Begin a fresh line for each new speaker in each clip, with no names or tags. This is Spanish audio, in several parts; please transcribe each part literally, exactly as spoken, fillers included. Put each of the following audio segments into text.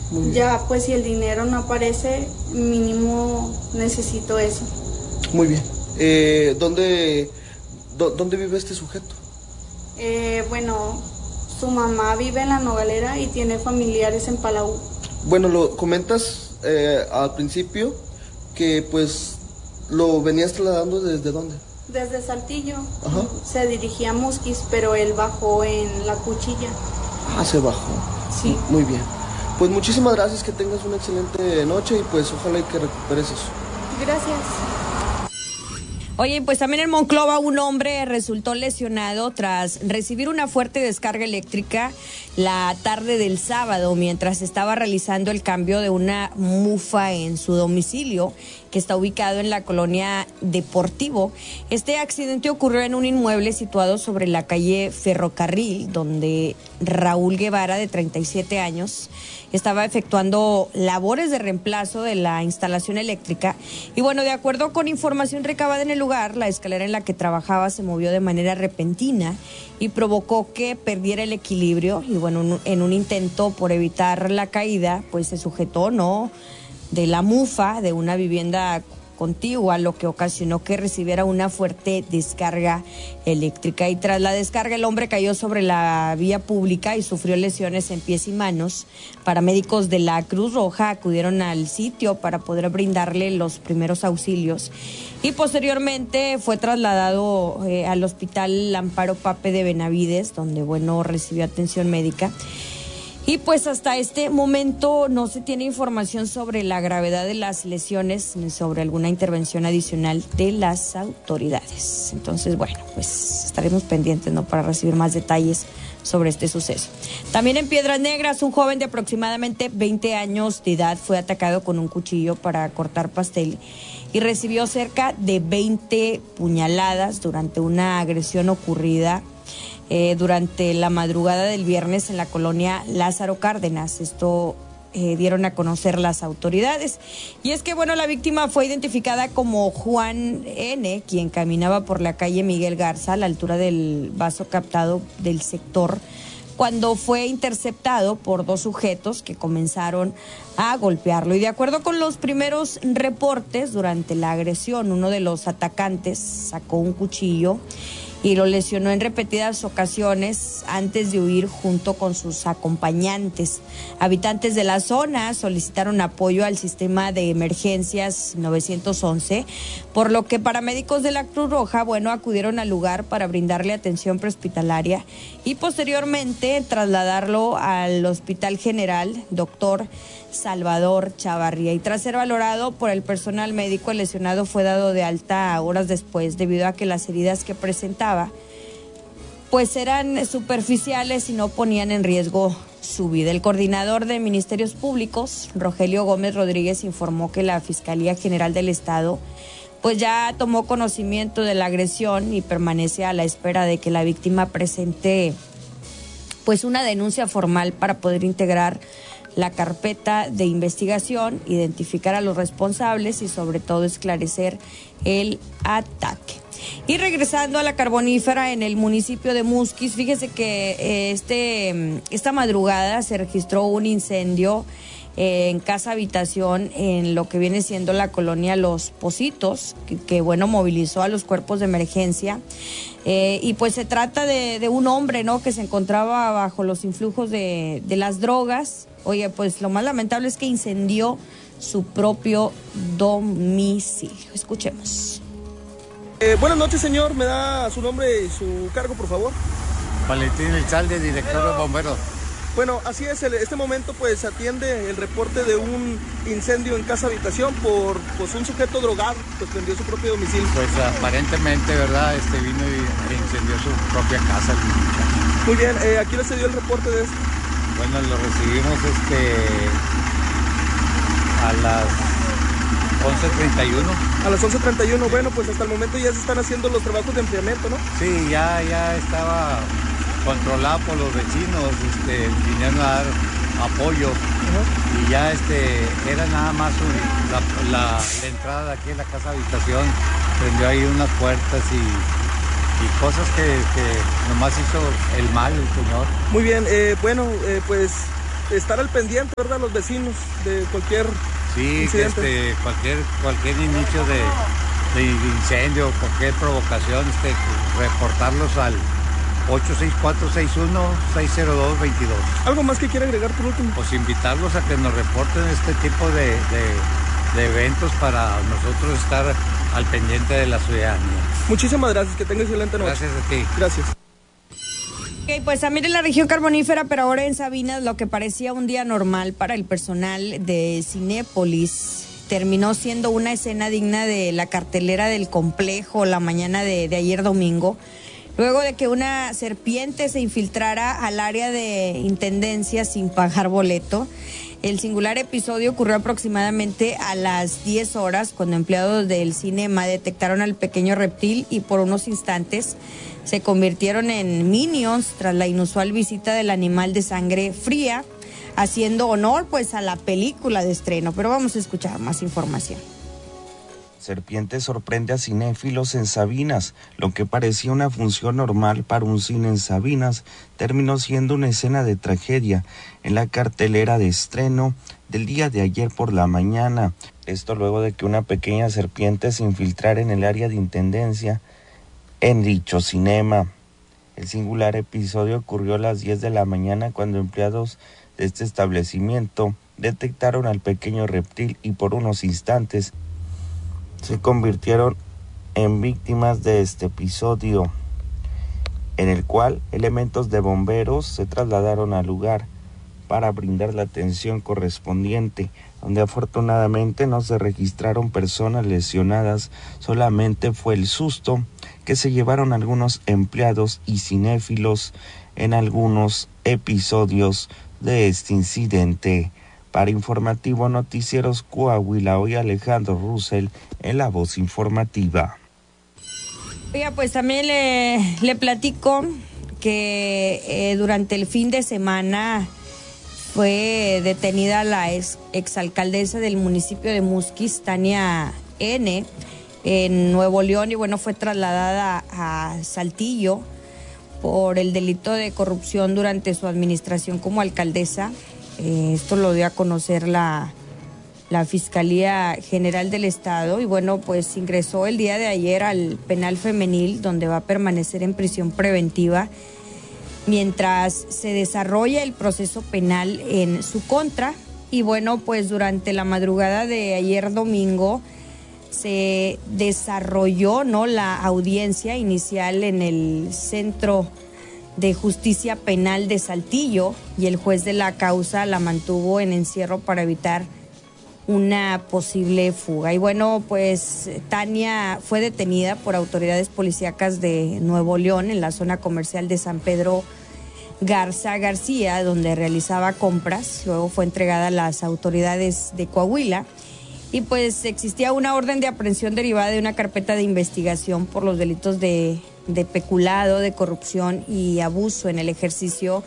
Ya, pues si el dinero no aparece, mínimo necesito eso.
Muy bien. Eh, ¿dónde, do, ¿Dónde vive este sujeto?
Eh, bueno, su mamá vive en La Nogalera y tiene familiares en Palau.
Bueno, lo comentas eh, al principio que pues lo venías trasladando ¿desde dónde?
Desde Saltillo.
Ajá.
Se dirigía a Musquis, pero él bajó en La Cuchilla.
Ah, se bajó.
Sí.
Muy bien. Pues muchísimas gracias, que tengas una excelente noche y pues ojalá y que recuperes eso.
Gracias.
Oye, pues también en Monclova un hombre resultó lesionado tras recibir una fuerte descarga eléctrica la tarde del sábado mientras estaba realizando el cambio de una mufa en su domicilio, que está ubicado en la colonia Deportivo. Este accidente ocurrió en un inmueble situado sobre la calle Ferrocarril, donde Raúl Guevara, de treinta y siete años, estaba efectuando labores de reemplazo de la instalación eléctrica. Y bueno, de acuerdo con información recabada en el lugar, la escalera en la que trabajaba se movió de manera repentina y provocó que perdiera el equilibrio. Y bueno, en un intento por evitar la caída, pues se sujetó, ¿no?, de la mufa de una vivienda contigua, lo que ocasionó que recibiera una fuerte descarga eléctrica. Y tras la descarga, el hombre cayó sobre la vía pública y sufrió lesiones en pies y manos. Paramédicos de la Cruz Roja acudieron al sitio para poder brindarle los primeros auxilios y posteriormente fue trasladado eh, al Hospital Amparo Pape de Benavides, donde, bueno, recibió atención médica. Y pues hasta este momento no se tiene información sobre la gravedad de las lesiones ni sobre alguna intervención adicional de las autoridades. Entonces, bueno, pues estaremos pendientes, ¿no?, para recibir más detalles sobre este suceso. También en Piedras Negras, un joven de aproximadamente veinte años de edad fue atacado con un cuchillo para cortar pastel y recibió cerca de veinte puñaladas durante una agresión ocurrida Eh, durante la madrugada del viernes en la colonia Lázaro Cárdenas. Esto eh, dieron a conocer las autoridades. Y es que, bueno, la víctima fue identificada como Juan N., quien caminaba por la calle Miguel Garza a la altura del vaso captado del sector, cuando fue interceptado por dos sujetos que comenzaron a golpearlo. Y de acuerdo con los primeros reportes, durante la agresión, uno de los atacantes sacó un cuchillo y lo lesionó en repetidas ocasiones antes de huir junto con sus acompañantes. Habitantes de la zona solicitaron apoyo al sistema de emergencias nueve once, por lo que paramédicos de la Cruz Roja, bueno, acudieron al lugar para brindarle atención prehospitalaria y posteriormente trasladarlo al Hospital General Doctor Salvador Chavarría. Y tras ser valorado por el personal médico, el lesionado fue dado de alta horas después, debido a que las heridas que presentaba pues eran superficiales y no ponían en riesgo su vida. El coordinador de Ministerios Públicos, Rogelio Gómez Rodríguez, informó que la Fiscalía General del Estado pues ya tomó conocimiento de la agresión y permanece a la espera de que la víctima presente pues una denuncia formal para poder integrar la carpeta de investigación, identificar a los responsables y sobre todo esclarecer el ataque. Y regresando a la carbonífera en el municipio de Musquis, fíjese que este esta madrugada se registró un incendio eh, en casa habitación en lo que viene siendo la colonia Los Pocitos, que, que bueno, movilizó a los cuerpos de emergencia. Eh, y pues se trata de, de un hombre, ¿no?, que se encontraba bajo los influjos de, de las drogas. Oye, pues lo más lamentable es que incendió su propio domicilio. Escuchemos.
Eh, buenas noches, señor. ¿Me da su nombre y su cargo, por favor?
Valentín Elzalde, director de bomberos.
Bueno, así es. En este momento pues atiende el reporte de un incendio en casa habitación por pues un sujeto drogado, pues prendió su propio domicilio.
Pues aparentemente, ¿verdad? Este vino y incendió su propia casa.
Muy bien. Eh, ¿A quién se dio el reporte de esto?
Bueno, lo recibimos este a las once treinta y uno.
A las once treinta y uno, bueno, pues hasta el momento ya se están haciendo los trabajos de enfriamiento, ¿no?
Sí, ya, ya estaba controlado por los vecinos, este, vinieron a dar apoyo. Uh-huh. Y ya este, era nada más un, la, la, la entrada de aquí en la casa habitación, prendió ahí unas puertas y, y cosas que, que nomás hizo el mal el señor.
Muy bien, eh, bueno, eh, pues estar al pendiente, ¿verdad? Los vecinos de cualquier
sí,
incidente.
Que este, cualquier, cualquier inicio de, de incendio, cualquier provocación, este, reportarlos al ocho seis cuatro seis uno seis cero dos dos dos.
¿Algo más que quiera agregar por último?
Pues invitarlos a que nos reporten este tipo de, de, de eventos para nosotros estar al pendiente de la ciudadanía.
Muchísimas gracias, que tengas excelente noche.
Gracias a ti.
Gracias.
Ok, pues también en la región carbonífera, pero ahora en Sabinas, lo que parecía un día normal para el personal de Cinépolis terminó siendo una escena digna de la cartelera del complejo la mañana de, de ayer domingo, luego de que una serpiente se infiltrara al área de intendencia sin pagar boleto. El singular episodio ocurrió aproximadamente a las diez horas, cuando empleados del cinema detectaron al pequeño reptil y por unos instantes se convirtieron en minions tras la inusual visita del animal de sangre fría, haciendo honor pues a la película de estreno. Pero vamos a escuchar más información.
Serpiente sorprende a cinéfilos en Sabinas. Lo que parecía una función normal para un cine en Sabinas terminó siendo una escena de tragedia en la cartelera de estreno del día de ayer por la mañana. Esto luego de que una pequeña serpiente se infiltrara en el área de intendencia en dicho cinema. El singular episodio ocurrió a las diez de la mañana, cuando empleados de este establecimiento detectaron al pequeño reptil y por unos instantes se convirtieron en víctimas de este episodio, en el cual elementos de bomberos se trasladaron al lugar para brindar la atención correspondiente, donde afortunadamente no se registraron personas lesionadas, solamente fue el susto que se llevaron algunos empleados y cinéfilos en algunos episodios de este incidente. Para Informativo Noticieros Coahuila, hoy Alejandro Russell en la voz informativa.
Oiga, pues también le, le platico que eh, durante el fin de semana fue detenida la ex, exalcaldesa del municipio de Musquis, Tania N., en Nuevo León, y bueno, fue trasladada a Saltillo por el delito de corrupción durante su administración como alcaldesa. Eh, esto lo dio a conocer la, la Fiscalía General del Estado, y bueno, pues ingresó el día de ayer al penal femenil, donde va a permanecer en prisión preventiva mientras se desarrolla el proceso penal en su contra. Y bueno, pues durante la madrugada de ayer domingo se desarrolló, ¿no?, la audiencia inicial en el Centro de Justicia Penal de Saltillo, y el juez de la causa la mantuvo en encierro para evitar una posible fuga. Y bueno, pues Tania fue detenida por autoridades policíacas de Nuevo León en la zona comercial de San Pedro Garza García, donde realizaba compras. Luego fue entregada a las autoridades de Coahuila, y pues existía una orden de aprehensión derivada de una carpeta de investigación por los delitos de, de peculado, de corrupción y abuso en el ejercicio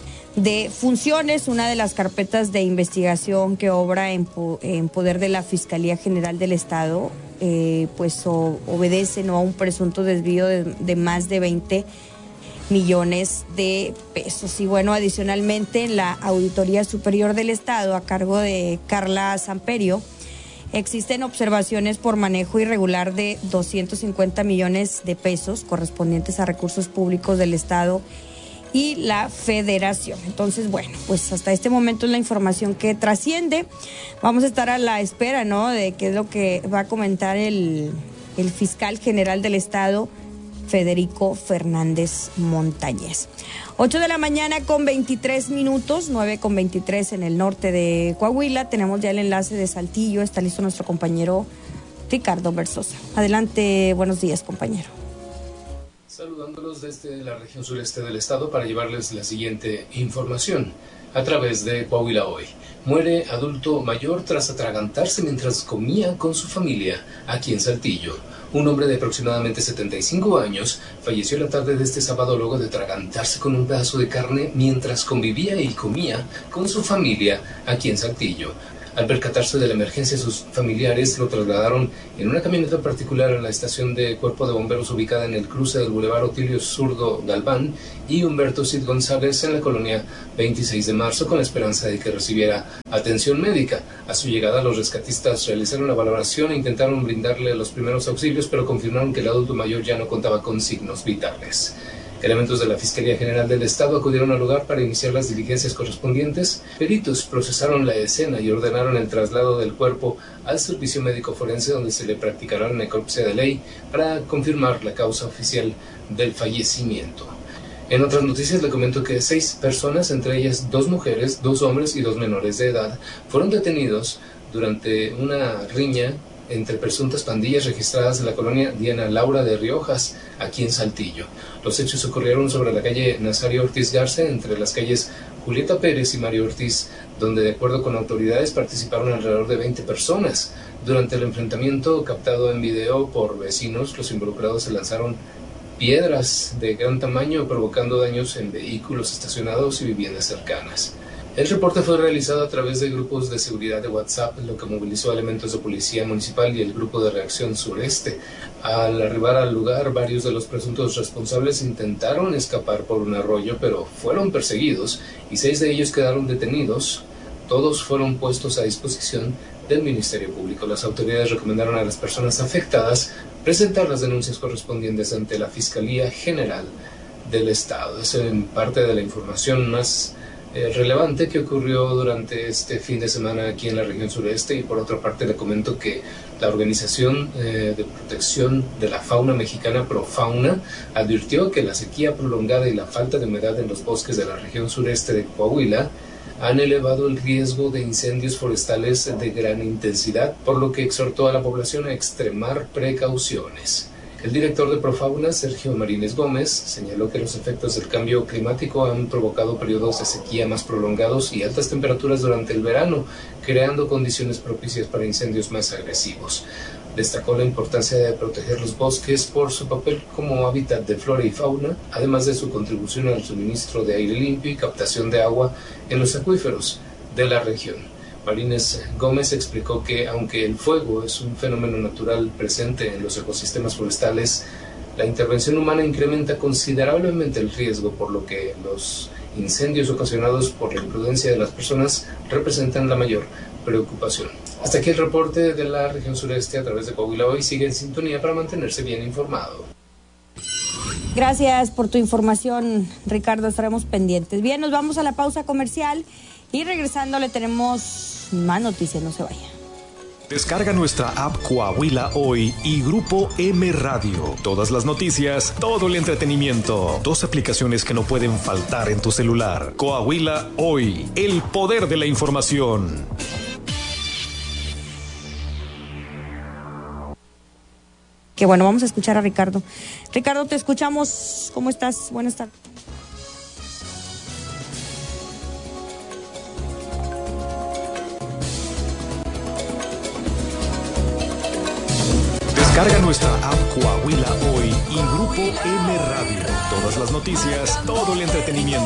de funciones. Una de las carpetas de investigación que obra en, en poder de la Fiscalía General del Estado, eh, pues o, obedece, ¿no?, a un presunto desvío de, de más de veinte millones de pesos. Y bueno, adicionalmente, en la Auditoría Superior del Estado, a cargo de Carla Samperio, existen observaciones por manejo irregular de doscientos cincuenta millones de pesos correspondientes a recursos públicos del Estado y la Federación. Entonces, bueno, pues hasta este momento es la información que trasciende. Vamos a estar a la espera, ¿no?, de qué es lo que va a comentar el, el fiscal general del Estado, Federico Fernández Montañez. ocho de la mañana con veintitrés minutos, nueve con veintitrés en el norte de Coahuila. Tenemos ya el enlace de Saltillo. Está listo nuestro compañero Ricardo Versosa. Adelante, buenos días, compañero.
Saludándolos desde la región sureste del estado para llevarles la siguiente información a través de Coahuila Hoy. Muere adulto mayor tras atragantarse mientras comía con su familia aquí en Saltillo. Un hombre de aproximadamente setenta y cinco años falleció la tarde de este sábado luego de atragantarse con un pedazo de carne mientras convivía y comía con su familia aquí en Saltillo. Al percatarse de la emergencia, sus familiares lo trasladaron en una camioneta particular a la estación de Cuerpo de Bomberos ubicada en el cruce del Boulevard Otilio Zurdo Galván y Humberto Cid González en la colonia veintiséis de marzo, con la esperanza de que recibiera atención médica. A su llegada, los rescatistas realizaron la valoración e intentaron brindarle los primeros auxilios, pero confirmaron que el adulto mayor ya no contaba con signos vitales. Elementos de la Fiscalía General del Estado acudieron al lugar para iniciar las diligencias correspondientes. Peritos procesaron la escena y ordenaron el traslado del cuerpo al servicio médico forense, donde se le practicará una necropsia de ley para confirmar la causa oficial del fallecimiento. En otras noticias le comento que seis personas, entre ellas dos mujeres, dos hombres y dos menores de edad, fueron detenidos durante una riña entre presuntas pandillas registradas en la colonia Diana Laura de Riojas, aquí en Saltillo. Los hechos ocurrieron sobre la calle Nazario Ortiz Garza, entre las calles Julieta Pérez y Mario Ortiz, donde, de acuerdo con autoridades, participaron alrededor de veinte personas. Durante el enfrentamiento captado en video por vecinos, los involucrados se lanzaron piedras de gran tamaño, provocando daños en vehículos estacionados y viviendas cercanas. El reporte fue realizado a través de grupos de seguridad de WhatsApp, lo que movilizó elementos de policía municipal y el grupo de reacción sureste. Al arribar al lugar, varios de los presuntos responsables intentaron escapar por un arroyo, pero fueron perseguidos y seis de ellos quedaron detenidos. Todos fueron puestos a disposición del Ministerio Público. Las autoridades recomendaron a las personas afectadas presentar las denuncias correspondientes ante la Fiscalía General del Estado. Es en parte de la información más Eh, relevante que ocurrió durante este fin de semana aquí en la región sureste. Y por otra parte le comento que la Organización eh, de Protección de la Fauna Mexicana, Profauna, advirtió que la sequía prolongada y la falta de humedad en los bosques de la región sureste de Coahuila han elevado el riesgo de incendios forestales de gran intensidad, por lo que exhortó a la población a extremar precauciones. El director de Profauna, Sergio Marínez Gómez, señaló que los efectos del cambio climático han provocado periodos de sequía más prolongados y altas temperaturas durante el verano, creando condiciones propicias para incendios más agresivos. Destacó la importancia de proteger los bosques por su papel como hábitat de flora y fauna, además de su contribución al suministro de aire limpio y captación de agua en los acuíferos de la región. Marínez Gómez explicó que, aunque el fuego es un fenómeno natural presente en los ecosistemas forestales, la intervención humana incrementa considerablemente el riesgo, por lo que los incendios ocasionados por la imprudencia de las personas representan la mayor preocupación. Hasta aquí el reporte de la región sureste a través de Coahuila Hoy. Sigue en sintonía para mantenerse bien informado.
Gracias por tu información, Ricardo. Estaremos pendientes. Bien, nos vamos a la pausa comercial y regresando le tenemos más noticias. No se vaya.
Descarga nuestra app Coahuila Hoy y Grupo M Radio. Todas las noticias, todo el entretenimiento. Dos aplicaciones que no pueden faltar en tu celular. Coahuila Hoy, el poder de la información.
Qué bueno, vamos a escuchar a Ricardo. Ricardo, te escuchamos. ¿Cómo estás? Buenas tardes.
Descarga nuestra app Coahuila Hoy y Grupo M Radio. Todas las noticias, todo el entretenimiento.